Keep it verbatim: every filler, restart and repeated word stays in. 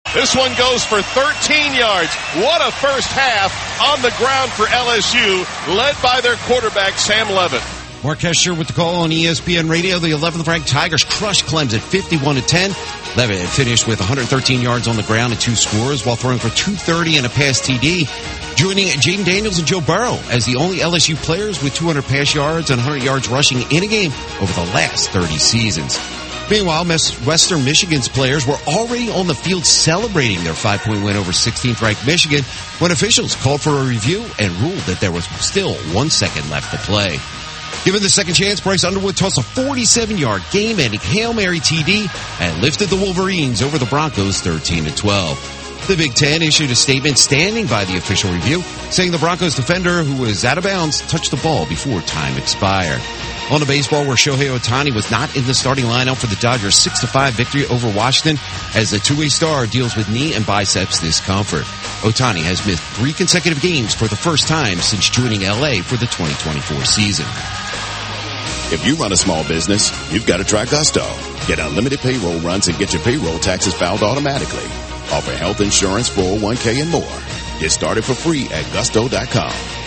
This one goes for thirteen yards. What a first half on the ground for L S U, led by their quarterback, Sam Levitt. Mark Hesher with the call on E S P N Radio. The eleventh ranked Tigers crushed Clemson fifty-one to ten. Levitt finished with one hundred thirteen yards on the ground and two scores while throwing for two thirty and a pass T D. Joining Jaden Daniels and Joe Burrow as the only L S U players with two hundred pass yards and one hundred yards rushing in a game over the last thirty seasons. Meanwhile, Western Michigan's players were already on the field celebrating their five-point win over sixteenth ranked Michigan when officials called for a review and ruled that there was still one second left to play. Given the second chance, Bryce Underwood tossed a forty-seven yard game-ending Hail Mary T D and lifted the Wolverines over the Broncos thirteen to twelve. The Big Ten issued a statement standing by the official review, saying the Broncos defender, who was out of bounds, touched the ball before time expired. On to baseball, where Shohei Ohtani was not in the starting lineup for the Dodgers' six to five victory over Washington as the two-way star deals with knee and biceps discomfort. Ohtani has missed three consecutive games for the first time since joining L A for the twenty twenty-four season. If you run a small business, you've got to try Gusto. Get unlimited payroll runs and get your payroll taxes filed automatically. Offer health insurance, four oh one k, and more. Get started for free at gusto dot com.